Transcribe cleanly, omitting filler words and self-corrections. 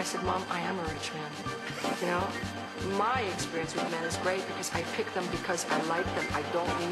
said, Mom, I am a rich man. You know, my experience with men is great because I pick them because I like them. I don't